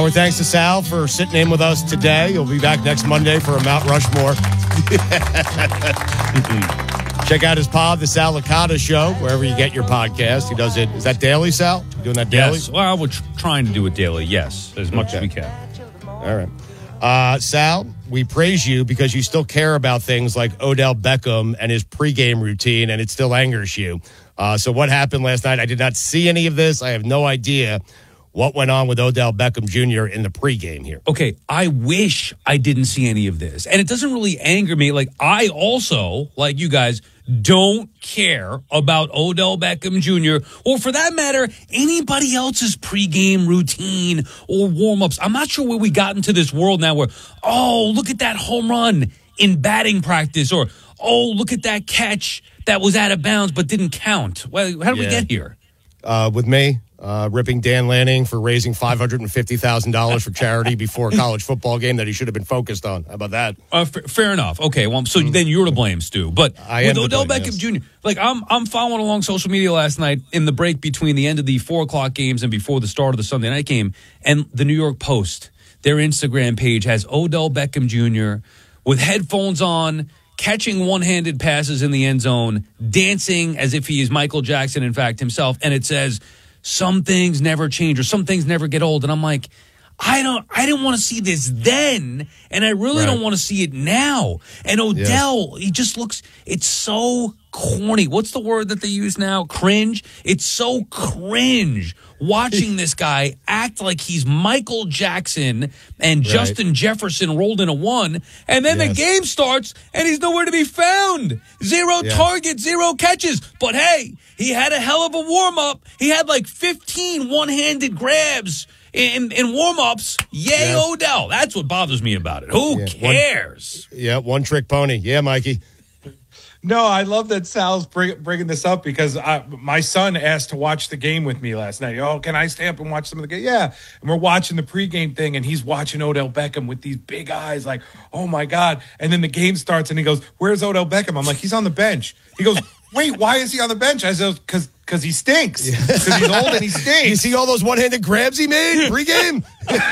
Our thanks to Sal for sitting in with us today. He'll be back next Monday for a Mount Rushmore. Check out his pod, The Sal Licata Show, wherever you get your podcast. He does it. Is that daily, Sal? You doing that daily? Yes. Well, we're trying to do it daily, yes, as much as we can. All right. Sal, we praise you because you still care about things like Odell Beckham and his pregame routine, and it still angers you. So what happened last night? I did not see any of this. I have no idea what went on with Odell Beckham Jr. in the pregame here. Okay, I wish I didn't see any of this. And it doesn't really anger me. Like, I also, like you guys, don't care about Odell Beckham Jr. or, for that matter, anybody else's pregame routine or warm-ups. I'm not sure where we got into this world now where, oh, look at that home run in batting practice, or, oh, look at that catch that was out of bounds but didn't count. Well, how did we get here? With me, ripping Dan Lanning for raising $550,000 for charity before a college football game that he should have been focused on. How about that? Fair enough. Okay, well, so then you're to blame, Stu. But with Odell Beckham Jr., like I'm following along social media last night in the break between the end of the 4 o'clock games and before the start of the Sunday night game, and the New York Post, their Instagram page has Odell Beckham Jr. with headphones on, catching one-handed passes in the end zone, dancing as if he is Michael Jackson, in fact, himself. And it says, some things never change or some things never get old. And I'm like, I didn't want to see this then, and I really don't want to see it now. And Odell, he just looks, it's so corny. What's the word that they use now? Cringe? It's so cringe watching this guy act like he's Michael Jackson and Justin Jefferson rolled in a one, and then the game starts and he's nowhere to be found. 0 targets, 0 catches. But hey, he had a hell of a warm-up. He had like 15 one-handed grabs in warm-ups. Yay, Odell. That's what bothers me about it. Who cares? One-trick pony. Yeah, Mikey. No, I love that Sal's bringing this up because my son asked to watch the game with me last night. Oh, can I stay up and watch some of the game? Yeah. And we're watching the pregame thing, and he's watching Odell Beckham with these big eyes like, oh, my God. And then the game starts, and he goes, where's Odell Beckham? I'm like, he's on the bench. He goes, wait, why is he on the bench? I said, because he stinks. Because he's old and he stinks. You see all those one-handed grabs he made pregame?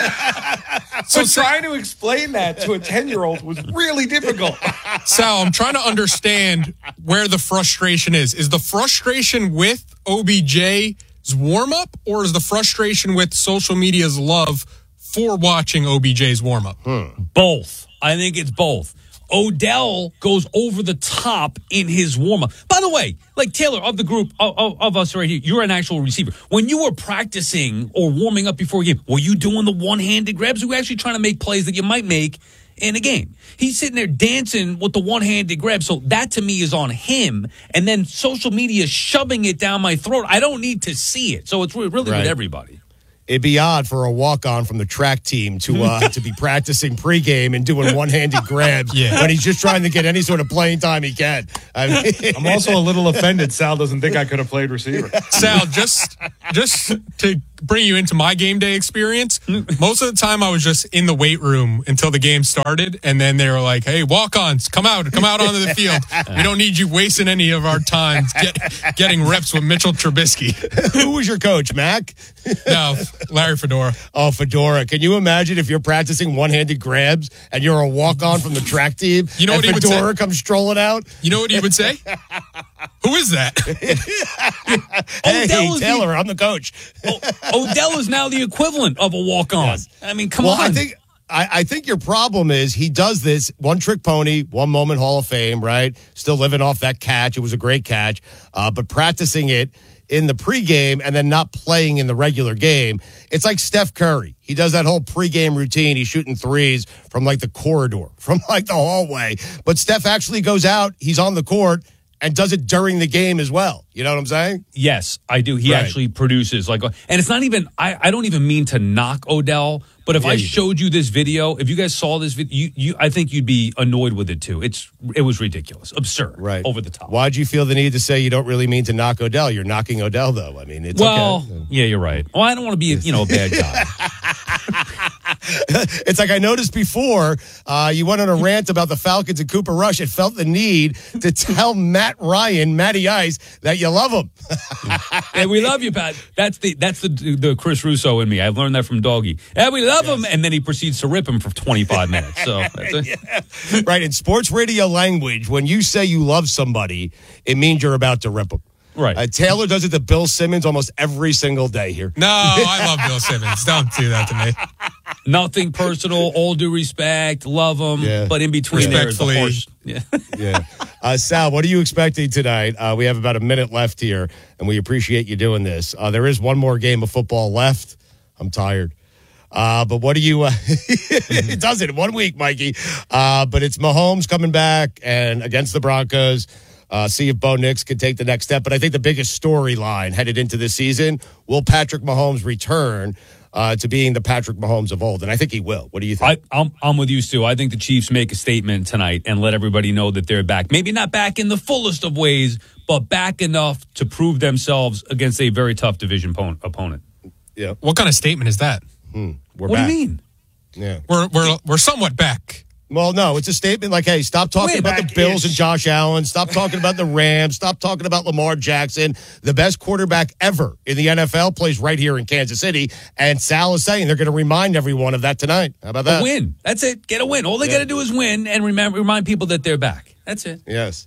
So trying to explain that to a 10-year-old was really difficult. Sal, I'm trying to understand where the frustration is. Is the frustration with OBJ's warm-up, or is the frustration with social media's love for watching OBJ's warm-up? Both. I think it's both. Odell goes over the top in his warm-up. By the way, like Taylor, of the group, of us right here, you're an actual receiver. When you were practicing or warming up before a game, were you doing the one-handed grabs? Or were you actually trying to make plays that you might make in a game? He's sitting there dancing with the one-handed grab. So that, to me, is on him. And then social media shoving it down my throat. I don't need to see it. So it's really with everybody. It'd be odd for a walk-on from the track team to be practicing pregame and doing one-handed grabs when he's just trying to get any sort of playing time he can. I mean, I'm also a little offended Sal doesn't think I could have played receiver. Sal, just to bring you into my game day experience, most of the time I was just in the weight room until the game started, and then they were like, hey, walk-ons, come out onto the field. We don't need you wasting any of our time getting reps with Mitchell Trubisky. Who was your coach, Mac? No, Larry Fedora. Oh, Fedora. Can you imagine if you're practicing one-handed grabs and you're a walk-on from the track team, you know, and what Fedora comes strolling out? You know what he would say? Who is that? Hey, Taylor, I'm the coach. Odell is now the equivalent of a walk-on. Yes. I mean, come on. I think your problem is he does this one-trick pony, one-moment Hall of Fame, right? Still living off that catch. It was a great catch. But practicing it in the pregame and then not playing in the regular game. It's like Steph Curry. He does that whole pregame routine. He's shooting threes from like the corridor, from like the hallway. But Steph actually goes out. He's on the court and does it during the game as well. You know what I'm saying? Yes, I do. He actually produces and it's not even, I don't even mean to knock Odell, but if I showed you this video, if you guys saw this video, I think you'd be annoyed with it too. It was ridiculous, absurd, over the top. Why'd you feel the need to say you don't really mean to knock Odell? You're knocking Odell though. I mean, it's okay. Yeah, you're right. Well, I don't want to be, a bad guy. It's like I noticed before, you went on a rant about the Falcons and Cooper Rush. It felt the need to tell Matty Ice, that you love him. Hey, we love you, Pat. That's the Chris Russo in me. I've learned that from Doggy. Hey, we love him, and then he proceeds to rip him for 25 minutes. So that's it. Yeah. Right, in sports radio language, when you say you love somebody, it means you're about to rip them. Right. Taylor does it to Bill Simmons almost every single day here. No, I love Bill Simmons. Don't do that to me. Nothing personal, all due respect, love him, but in between there is the horse. Yeah. Sal, what are you expecting tonight? We have about a minute left here, and we appreciate you doing this. There is one more game of football left. I'm tired. But what do you it does it in 1 week, Mikey. But it's Mahomes coming back and against the Broncos. See if Bo Nix can take the next step. But I think the biggest storyline headed into this season, will Patrick Mahomes return to being the Patrick Mahomes of old? And I think he will. What do you think? I'm with you, Stu. I think the Chiefs make a statement tonight and let everybody know that they're back. Maybe not back in the fullest of ways, but back enough to prove themselves against a very tough division opponent. Yeah. What kind of statement is that? We're what back. do you mean? Yeah. We're somewhat back. Well, no, it's a statement like, hey, stop talking about the Bills and Josh Allen. Stop talking about the Rams. Stop talking about Lamar Jackson. The best quarterback ever in the NFL plays right here in Kansas City. And Sal is saying they're going to remind everyone of that tonight. How about that? A win. That's it. Get a win. All they got to do is win and remind people that they're back. That's it. Yes.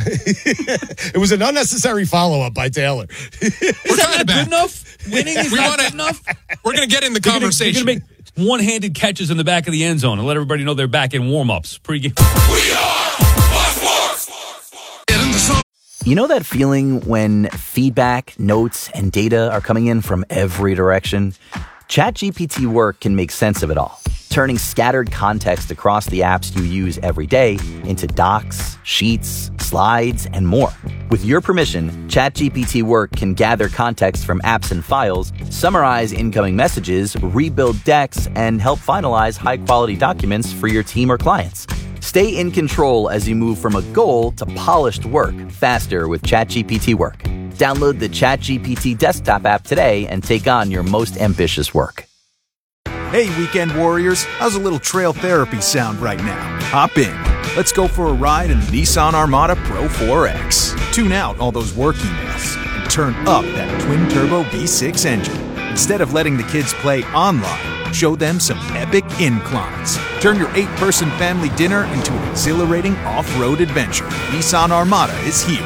It was an unnecessary follow-up by Taylor. Is that not good enough? Winning is not good enough? We're going to get in the conversation. You're going to make one-handed catches in the back of the end zone and let everybody know they're back in warm-ups. Pre-game. We are Fox Sports. You know that feeling when feedback, notes, and data are coming in from every direction? ChatGPT Work can make sense of it all, turning scattered context across the apps you use every day into docs, sheets, slides, and more. With your permission, ChatGPT Work can gather context from apps and files, summarize incoming messages, rebuild decks, and help finalize high-quality documents for your team or clients. Stay in control as you move from a goal to polished work faster with ChatGPT Work. Download the ChatGPT desktop app today and take on your most ambitious work. Hey, weekend warriors, how's a little trail therapy sound right now? Hop in. Let's go for a ride in the Nissan Armada Pro 4X. Tune out all those work emails and turn up that twin-turbo V6 engine. Instead of letting the kids play online, show them some epic inclines. Turn your 8-person family dinner into an exhilarating off-road adventure. Nissan Armada is here.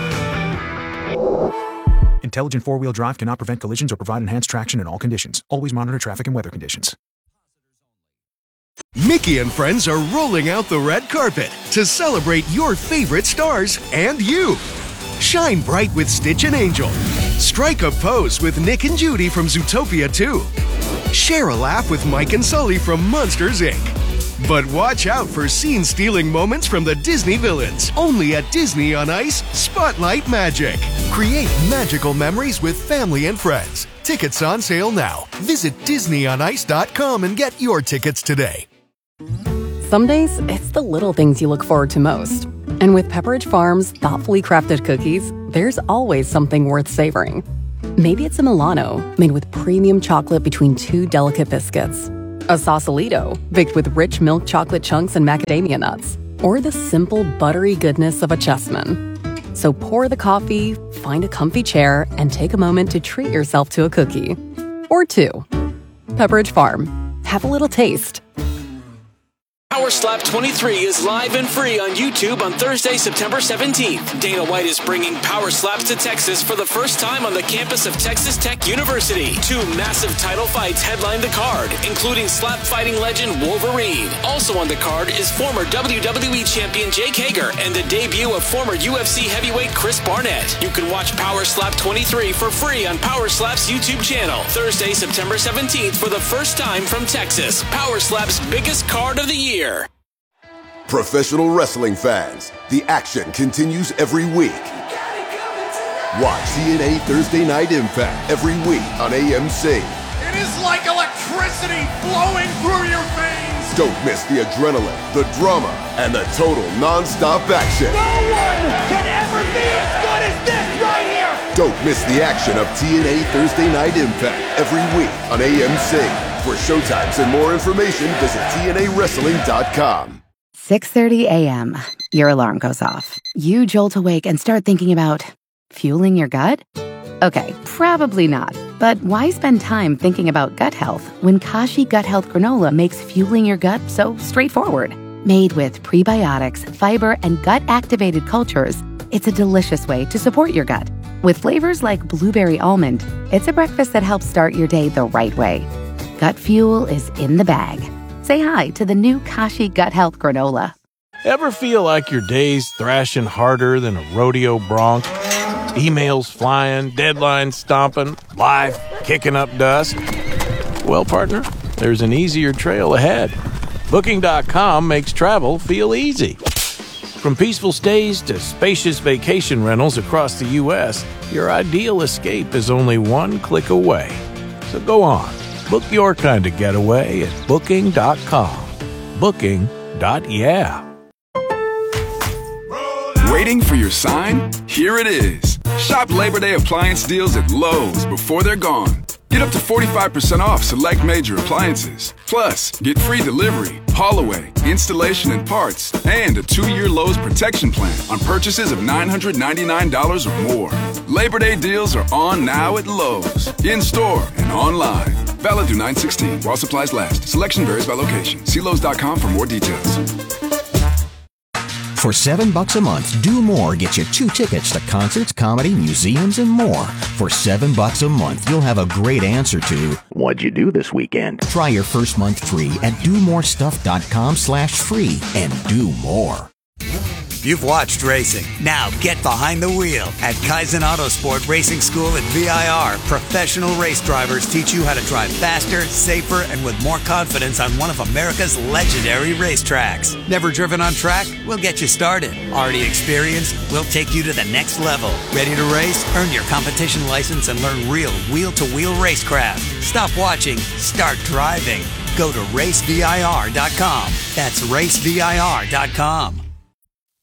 Intelligent four-wheel drive cannot prevent collisions or provide enhanced traction in all conditions. Always monitor traffic and weather conditions. Mickey and friends are rolling out the red carpet to celebrate your favorite stars and you. Shine bright with Stitch and Angel. Strike a pose with Nick and Judy from Zootopia 2. Share a laugh with Mike and Sully from Monsters, Inc. But watch out for scene-stealing moments from the Disney villains. Only at Disney on Ice, Spotlight Magic. Create magical memories with family and friends. Tickets on sale now. Visit DisneyOnIce.com and get your tickets today. Some days, it's the little things you look forward to most. And with Pepperidge Farm's thoughtfully crafted cookies, there's always something worth savoring. Maybe it's a Milano made with premium chocolate between two delicate biscuits. A Sausalito baked with rich milk chocolate chunks and macadamia nuts. Or the simple buttery goodness of a Chessman. So pour the coffee, find a comfy chair, and take a moment to treat yourself to a cookie. Or two. Pepperidge Farm. Have a little taste. Power Slap 23 is live and free on YouTube on Thursday, September 17th. Dana White is bringing Power Slaps to Texas for the first time on the campus of Texas Tech University. 2 massive title fights headline the card, including slap fighting legend Wolverine. Also on the card is former WWE champion Jake Hager and the debut of former UFC heavyweight Chris Barnett. You can watch Power Slap 23 for free on Power Slap's YouTube channel. Thursday, September 17th for the first time from Texas. Power Slap's biggest card of the year. Professional wrestling fans, the action continues every week. Watch TNA Thursday Night Impact every week on AMC. It is like electricity flowing through your veins. Don't miss the adrenaline, the drama, and the total non-stop action. No one can ever be as good as this right here. Don't miss the action of TNA Thursday Night Impact every week on AMC. For showtimes and more information, visit TNAWrestling.com. 6:30 a.m. Your alarm goes off. You jolt awake and start thinking about fueling your gut? Okay, probably not. But why spend time thinking about gut health when Kashi Gut Health Granola makes fueling your gut so straightforward? Made with prebiotics, fiber, and gut-activated cultures, it's a delicious way to support your gut. With flavors like blueberry almond, it's a breakfast that helps start your day the right way. Gut fuel is in the bag. Say hi to the new Kashi Gut Health Granola. Ever feel like your day's thrashing harder than a rodeo bronc? Emails flying, deadlines stomping, life kicking up dust? Well, partner, there's an easier trail ahead. Booking.com makes travel feel easy. From peaceful stays to spacious vacation rentals across the U.S., your ideal escape is only one click away. So go on. Book your kind of getaway at Booking.com. Booking.yeah. Waiting for your sign? Here it is. Shop Labor Day appliance deals at Lowe's before they're gone. Get up to 45% off select major appliances. Plus, get free delivery, haul away, installation and parts, and a 2-year Lowe's protection plan on purchases of $999 or more. Labor Day deals are on now at Lowe's, in-store and online. Valid through 9/16 while supplies last. Selection varies by location. See Lowe's.com for more details. For $7 a month, Do More gets you 2 tickets to concerts, comedy, museums, and more. For $7 a month, you'll have a great answer to, what'd you do this weekend? Try your first month free at domorestuff.com/free and do more. You've watched racing. Now get behind the wheel. At Kaizen Autosport Racing School at VIR, professional race drivers teach you how to drive faster, safer, and with more confidence on one of America's legendary racetracks. Never driven on track? We'll get you started. Already experienced? We'll take you to the next level. Ready to race? Earn your competition license and learn real wheel-to-wheel racecraft. Stop watching. Start driving. Go to racevir.com. That's racevir.com.